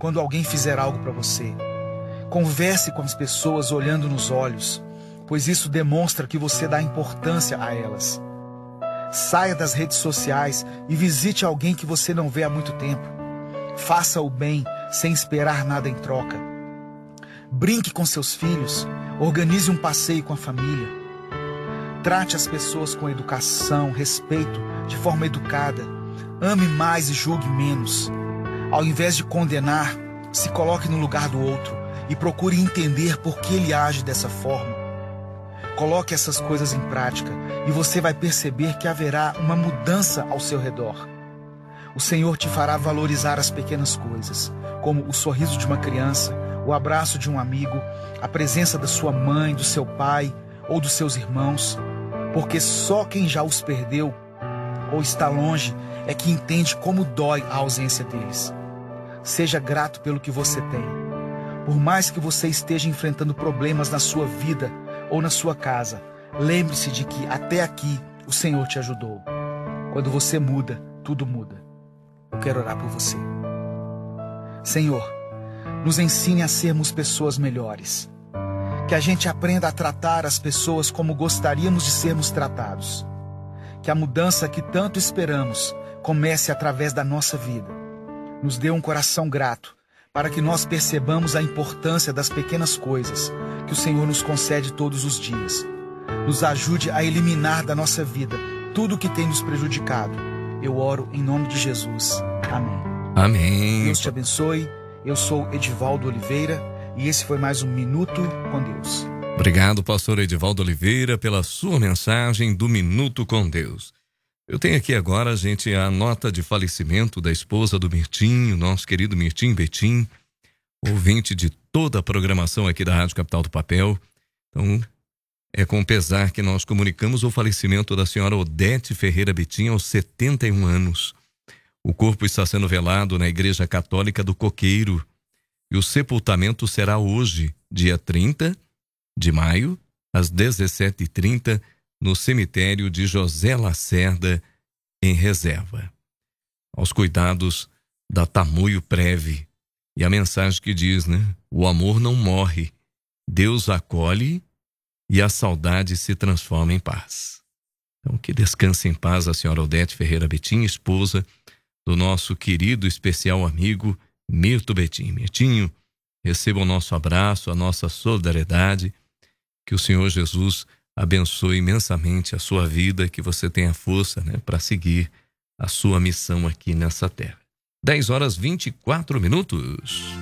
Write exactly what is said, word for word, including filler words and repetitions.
quando alguém fizer algo para você. Converse com as pessoas olhando nos olhos, pois isso demonstra que você dá importância a elas. Saia das redes sociais e visite alguém que você não vê há muito tempo. Faça o bem sem esperar nada em troca. Brinque com seus filhos, organize um passeio com a família. Trate as pessoas com educação, respeito, de forma educada. Ame mais e julgue menos. Ao invés de condenar, se coloque no lugar do outro e procure entender por que ele age dessa forma. Coloque essas coisas em prática e você vai perceber que haverá uma mudança ao seu redor. O Senhor te fará valorizar as pequenas coisas, como o sorriso de uma criança, o abraço de um amigo, a presença da sua mãe, do seu pai ou dos seus irmãos, porque só quem já os perdeu ou está longe é que entende como dói a ausência deles. Seja grato pelo que você tem. Por mais que você esteja enfrentando problemas na sua vida ou na sua casa, lembre-se de que até aqui o Senhor te ajudou. Quando você muda, tudo muda. Eu quero orar por você. Senhor, nos ensine a sermos pessoas melhores. Que a gente aprenda a tratar as pessoas como gostaríamos de sermos tratados. Que a mudança que tanto esperamos comece através da nossa vida. Nos dê um coração grato, para que nós percebamos a importância das pequenas coisas que o Senhor nos concede todos os dias. Nos ajude a eliminar da nossa vida tudo o que tem nos prejudicado. Eu oro em nome de Jesus. Amém. Amém. Deus te abençoe. Eu sou Edivaldo Oliveira e esse foi mais um Minuto com Deus. Obrigado, pastor Edivaldo Oliveira, pela sua mensagem do Minuto com Deus. Eu tenho aqui agora, gente, a nota de falecimento da esposa do Mirtinho, nosso querido Mirtinho Betim, ouvinte de toda a programação aqui da Rádio Capital do Papel. Então, é com pesar que nós comunicamos o falecimento da senhora Odete Ferreira Betim aos setenta e um anos. O corpo está sendo velado na Igreja Católica do Coqueiro e o sepultamento será hoje, dia trinta de maio, às dezessete e trinta, no cemitério de José Lacerda, em Reserva. Aos cuidados da Tamoio Preve. E a mensagem que diz, né? O amor não morre, Deus acolhe e a saudade se transforma em paz. Então, que descanse em paz a senhora Odete Ferreira Betim, esposa do nosso querido especial amigo Mirto Betim. Mirtinho, receba o nosso abraço, a nossa solidariedade, que o Senhor Jesus abençoe imensamente a sua vida, que você tenha força, né, para seguir a sua missão aqui nessa terra. dez horas e vinte e quatro minutos.